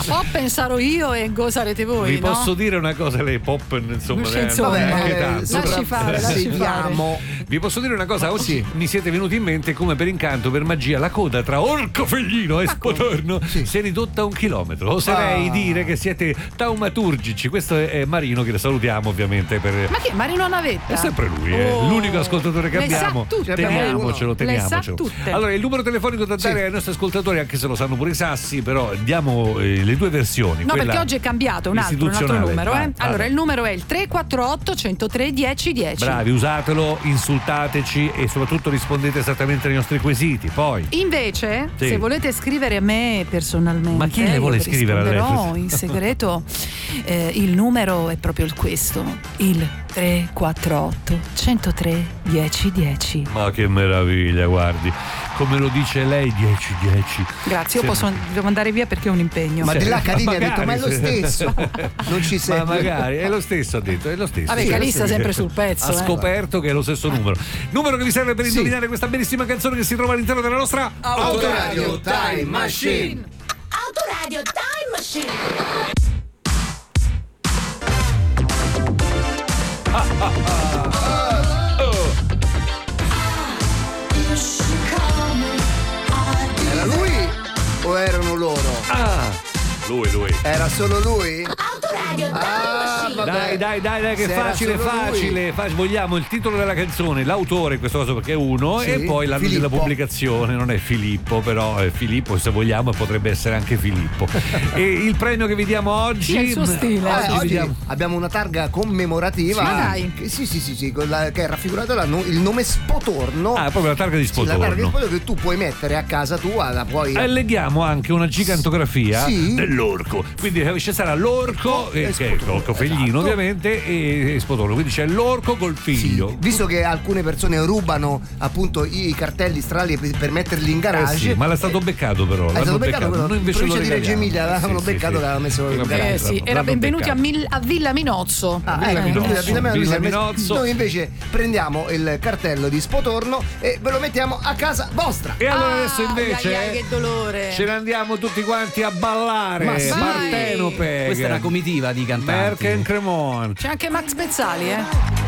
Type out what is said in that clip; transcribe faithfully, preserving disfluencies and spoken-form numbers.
Poppen sarò io e Go sarete voi. Vi no? posso dire una cosa, lei Poppen, insomma, Sì, insomma, eh, anche eh, tanto. lasci fare, lasci fare. Vi posso dire una cosa, oggi sì. mi siete venuti in mente come per incanto, per magia, la coda tra Orcofelino e Spotorno sì. si è ridotta a un chilometro. Oserei ah. dire che siete taumaturgici. Questo è, è Marino, che lo salutiamo ovviamente per... Ma che Marino Navetta? È sempre lui, eh. oh. l'unico ascoltatore che le abbiamo. Sa tutte, teniamocelo, teniamocelo. tutte. Allora, il numero telefonico da dare sì. ai nostri ascoltatori, anche se lo sanno pure i sassi, però diamo eh, le due versioni. No, perché oggi è cambiato un altro, un altro numero. Eh? Ah, allora, ah. il numero è il tre quattro otto, uno zero tre, uno zero uno zero. Bravi, usatelo, insultateci e soprattutto rispondete esattamente ai nostri quesiti. Poi invece, sì. se volete scrivere a me personalmente, ma chi le vuole scrivere a lei? No, in segreto. eh, il numero è proprio questo, il tre quattro otto, uno zero tre, uno zero uno zero. Ma che meraviglia, guardi, come lo dice lei, dieci dieci. Grazie, io se... posso devo andare via perché ho un impegno. Ma di là Cadini ha detto ma è lo stesso. Non ci sei. Ma magari è lo stesso, ha detto, è lo stesso. Vabbè, sì, Calì sta sempre sul pezzo. Ha eh. scoperto che è lo stesso numero. Numero che vi serve per sì. indovinare questa bellissima canzone che si trova all'interno della nostra Autoradio Time Machine. Autoradio Time Machine. Ah, ah, ah. Oh. Era lui o erano loro? Ah, lui, lui. Era solo lui? Autoradio Time ah, Machine. Dai, dai, dai, dai, che Se facile, facile, facile. Vogliamo il titolo della canzone, l'autore in questo caso perché è uno, sì, e poi l'anno Filippo. della pubblicazione. Non è Filippo, però è Filippo, se vogliamo, potrebbe essere anche Filippo. E il premio che vi diamo oggi è il suo stile. Ah, oggi diamo... abbiamo una targa commemorativa. Sì, dai. Che, sì, sì, sì, sì, quella, che è raffigurata la, il nome Spotorno. Ah, proprio la targa di Spotorno. Sì, la targa di Spotorno che tu puoi mettere a casa tua, la puoi. E leghiamo anche una gigantografia sì. dell'orco. Quindi ci sarà l'orco, eh, che è l'orco Feglino, esatto. ovviamente, e, e Spotorno. Quindi c'è l'orco col figlio. Sì, visto che alcune persone rubano appunto i cartelli strali per, per metterli in garage. Eh sì, ma l'è stato beccato però. È stato beccato, però. Noi invece in provincia lo di Reggio Emilia l'avevano sì, beccato, sì, l'avevano messo in sì. garage. Eh sì, era benvenuti a, Mil- a Villa Minozzo. Ah, Villa eh, Minozzo. Villa Minozzo. Villa Minozzo. Noi invece prendiamo il cartello di Spotorno e ve lo mettiamo a casa vostra. E allora ah, adesso invece ai, ai, che dolore. ce ne andiamo tutti quanti a ballare. Ma sì. Partenope. Questa è una comitiva di cantanti. Merck and Cremon. C'è anche Max Pezzali, eh.